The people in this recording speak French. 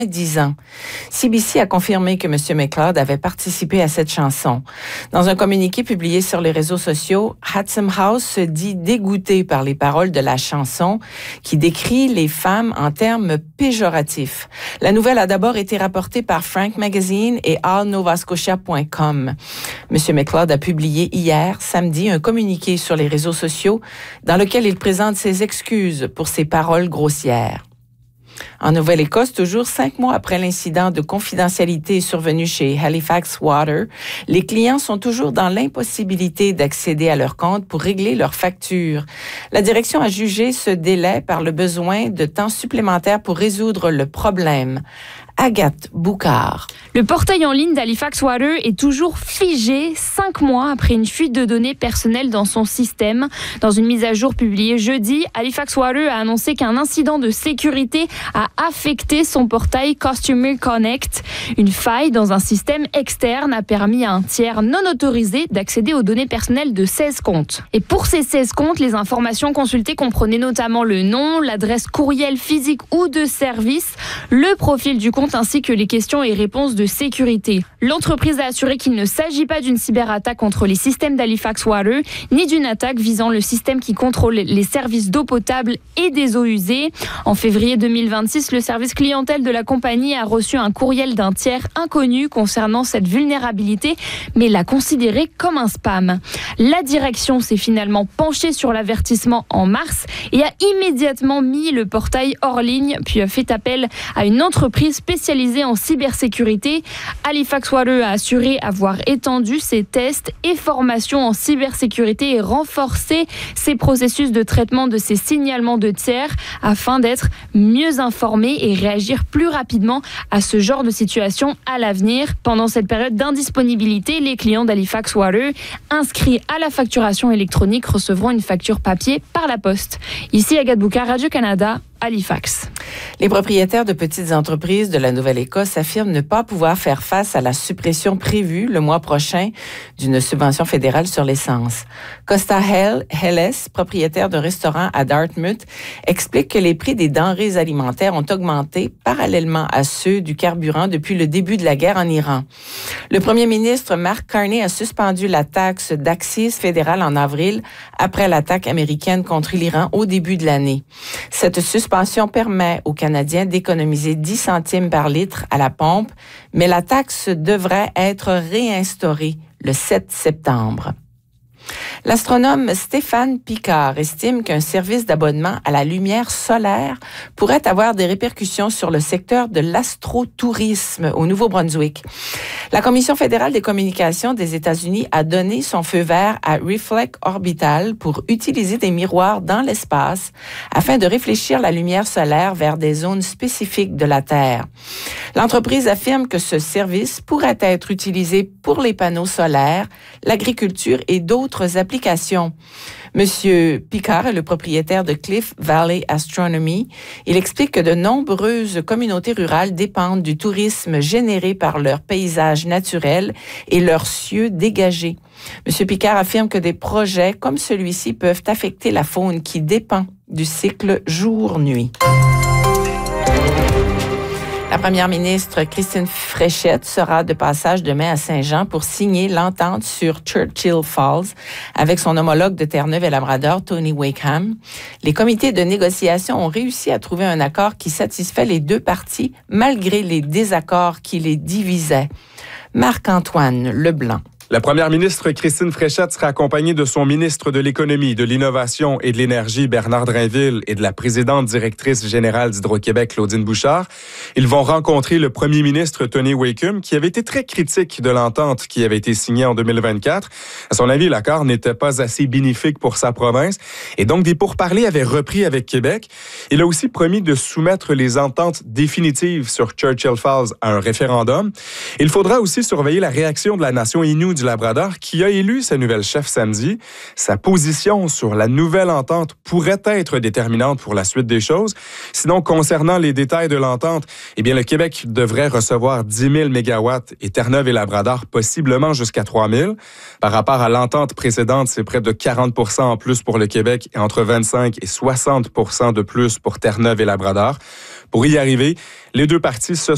10 ans. CBC a confirmé que M. McLeod avait participé à cette chanson. Dans un communiqué publié sur les réseaux sociaux, Chatham House se dit dégoûté par les paroles de la chanson qui décrit les femmes en termes péjoratifs. La nouvelle a d'abord été rapportée par Frank Magazine et allnovascotia.com. M. McLeod a publié hier, samedi, un communiqué sur les réseaux sociaux dans lequel il présente ses excuses pour ses paroles grossières. En Nouvelle-Écosse, toujours 5 mois après l'incident de confidentialité survenu chez Halifax Water, les clients sont toujours dans l'impossibilité d'accéder à leur compte pour régler leurs factures. La direction a jugé ce délai par le besoin de temps supplémentaire pour résoudre le problème. Agathe Boucard. Le portail en ligne d'Halifax Water est toujours figé 5 mois après une fuite de données personnelles dans son système. Dans une mise à jour publiée jeudi, Halifax Water a annoncé qu'un incident de sécurité a affecté son portail Customer Connect. Une faille dans un système externe a permis à un tiers non autorisé d'accéder aux données personnelles de 16 comptes. Et pour ces 16 comptes, les informations consultées comprenaient notamment le nom, l'adresse courriel physique ou de service, le profil du compte ainsi que les questions et réponses de sécurité. L'entreprise a assuré qu'il ne s'agit pas d'une cyberattaque contre les systèmes d'Halifax Water, ni d'une attaque visant le système qui contrôle les services d'eau potable et des eaux usées. En février 2026, le service clientèle de la compagnie a reçu un courriel d'un tiers inconnu concernant cette vulnérabilité, mais l'a considéré comme un spam. La direction s'est finalement penchée sur l'avertissement en mars et a immédiatement mis le portail hors ligne, puis a fait appel à une entreprise spécialisée en cybersécurité. Halifax Water a assuré avoir étendu ses tests et formations en cybersécurité et renforcé ses processus de traitement de ces signalements de tiers afin d'être mieux informés et réagir plus rapidement à ce genre de situation à l'avenir. Pendant cette période d'indisponibilité, les clients d'Halifax Water inscrits à la facturation électronique recevront une facture papier par la poste. Ici Agathe Boucard, Radio-Canada, Halifax. Les propriétaires de petites entreprises de la Nouvelle-Écosse affirment ne pas pouvoir faire face à la suppression prévue le mois prochain d'une subvention fédérale sur l'essence. Costa Helles, propriétaire d'un restaurant à Dartmouth, explique que les prix des denrées alimentaires ont augmenté parallèlement à ceux du carburant depuis le début de la guerre en Iran. Le premier ministre Mark Carney a suspendu la taxe d'accise fédérale en avril après l'attaque américaine contre l'Iran au début de l'année. Cette suspension permet aux Canadiens d'économiser 10 centimes par litre à la pompe, mais la taxe devrait être réinstaurée le 7 septembre. L'astronome Stéphane Picard estime qu'un service d'abonnement à la lumière solaire pourrait avoir des répercussions sur le secteur de l'astrotourisme au Nouveau-Brunswick. La Commission fédérale des communications des États-Unis a donné son feu vert à Reflect Orbital pour utiliser des miroirs dans l'espace afin de réfléchir la lumière solaire vers des zones spécifiques de la Terre. L'entreprise affirme que ce service pourrait être utilisé pour les panneaux solaires, l'agriculture et d'autres applications. Monsieur Picard est le propriétaire de Cliff Valley Astronomy. Il explique que de nombreuses communautés rurales dépendent du tourisme généré par leurs paysages naturels et leurs cieux dégagés. Monsieur Picard affirme que des projets comme celui-ci peuvent affecter la faune qui dépend du cycle jour-nuit. La première ministre Christine Fréchette sera de passage demain à Saint-Jean pour signer l'entente sur Churchill Falls avec son homologue de Terre-Neuve-et-Labrador, Tony Wakeham. Les comités de négociation ont réussi à trouver un accord qui satisfait les deux parties malgré les désaccords qui les divisaient. Marc-Antoine Leblanc. La première ministre Christine Fréchette sera accompagnée de son ministre de l'Économie, de l'Innovation et de l'Énergie, Bernard Drainville, et de la présidente directrice générale d'Hydro-Québec, Claudine Bouchard. Ils vont rencontrer le premier ministre Tony Wakeham, qui avait été très critique de l'entente qui avait été signée en 2024. À son avis, l'accord n'était pas assez bénéfique pour sa province, et donc des pourparlers avaient repris avec Québec. Il a aussi promis de soumettre les ententes définitives sur Churchill Falls à un référendum. Il faudra aussi surveiller la réaction de la nation Innu du Labrador, qui a élu sa nouvelle chef samedi. Sa position sur la nouvelle entente pourrait être déterminante pour la suite des choses. Sinon, concernant les détails de l'entente, eh bien, le Québec devrait recevoir 10 000 mégawatts et Terre-Neuve et Labrador possiblement jusqu'à 3 000. Par rapport à l'entente précédente, c'est près de 40 % en plus pour le Québec et entre 25 et 60 % de plus pour Terre-Neuve et Labrador. Pour y arriver, les deux parties se